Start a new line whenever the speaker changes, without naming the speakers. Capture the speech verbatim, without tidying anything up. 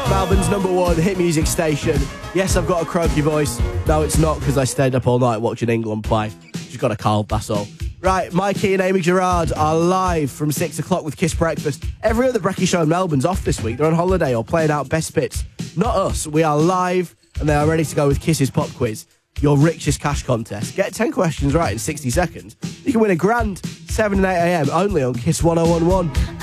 Melbourne's number one hit music station. Yes, I've got a croaky voice. No, it's not, because I stayed up all night watching England play. Just got a cold, that's all. Right, Mikey and Amy Gerard are live from six o'clock with Kiss Breakfast. Every other brekkie show in Melbourne's off this week. They're on holiday or playing out best bits. Not us. We are live and they are ready to go with Kiss's Pop Quiz, your richest cash contest. Get ten questions right in sixty seconds. You can win a grand, seven and eight a.m. only on Kiss one oh one one.